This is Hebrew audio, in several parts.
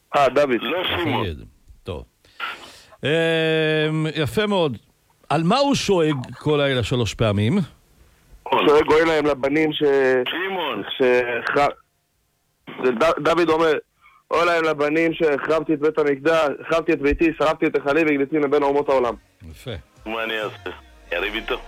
דוד. לא שמעון. טוב. יפה מאוד. על מה הוא שואג כל לילה 3 פעמים? שואג גוי להם לבנים שמעון. דוד אומר, או להם לבנים שהחרבתי את בית המקדש, החרבתי את ביתי, שרפתי את החלי והגליתי מבין אומות העולם. יפה. מה אני אעשה? יריב איתו.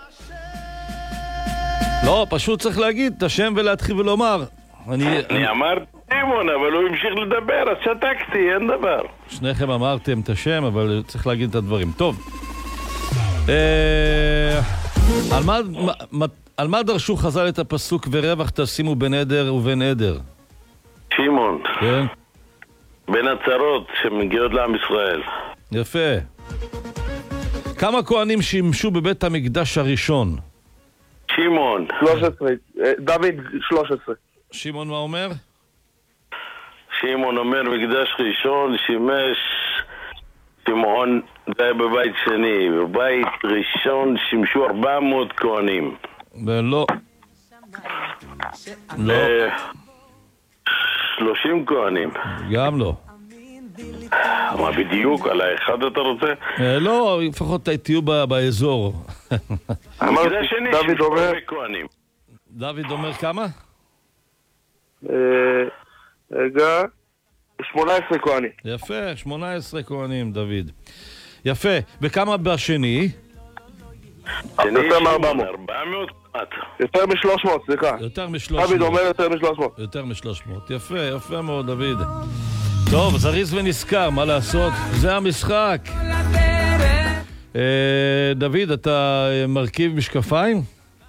לא, פשוט צריך להגיד את השם ולהתחיל ולומר. אני אמרתי שמעון, אבל הוא המשיך לדבר, אז שתקתי, אין דבר. שניכם אמרתם את השם, אבל צריך להגיד את הדברים. טוב. על מה דרשו חז"ל את הפסוק ורווח תשימו בין עדר ובין עדר? שמעון. כן. בין הצרות שמגיעות לעם ישראל. יפה. כמה כהנים שימשו בבית המקדש הראשון? שמעון. 13. דוד 13. שמעון מה אומר? שמעון אומר מקדש ראשון שימש שמעון זה בבית שני. בבית ראשון שימשו 400 כהנים. ולא. לא. 30 כהנים. גם לא. מה בדיוק? על האחד אתה רוצה? לא, לפחות תהיו באזור. מקדש שני דוד אומר... כהנים. דוד אומר כמה? רגע, 18 כהנים. יפה, 18 כהנים, דוד. יפה, וכמה בשני? יותר מ-400. 400? יותר מ-300, סליחה. יותר מ-300. דוד אומר יותר מ-300. יותר מ-300. יפה, יפה מאוד, דוד. טוב, זריז ונזכר, מה לעשות? זה המשחק. דוד, אתה מרכיב משקפיים?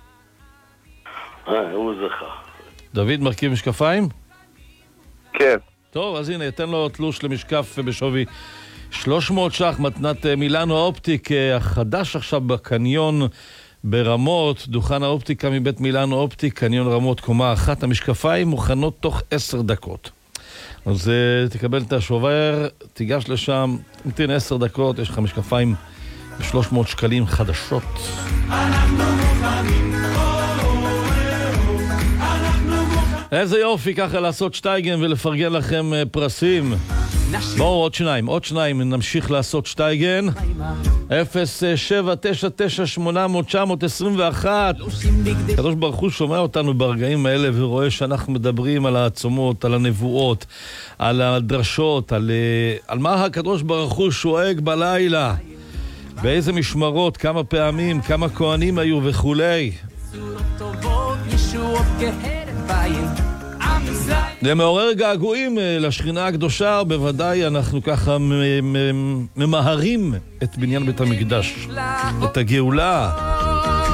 הוא זכה. דוד מרכיב משקפיים? כן. טוב, אז הנה, אתן לו תלוש למשקף בשווי 300 ש"ח, מתנת מילאנו האופטיק החדש עכשיו בקניון ברמות, דוכן האופטיקה מבית מילאנו אופטיק, קניון רמות קומה 1, המשקפיים מוכנות תוך 10 דקות. אז תקבל את השובר, תיגש לשם, תמתין 10 דקות, יש לך משקפיים ב-300 שקלים חדשות. איזה יופי ככה לעשות שטייגן ולפרגן לכם פרסים. בואו עוד שניים נמשיך לעשות שטייגן. 0799800 הקדוש ברוך הוא שומע אותנו ברגעים האלה ורואה שאנחנו מדברים על העצומות, על הנבואות, על הדרשות, על מה הקדוש ברוך הוא שואג בלילה, באיזה משמרות, כמה פעמים, כמה כהנים היו וכולי. זה מעורר געגועים לשכינה הקדושה, בוודאי אנחנו ככה ממהרים את בניין בית המקדש, את הגאולה.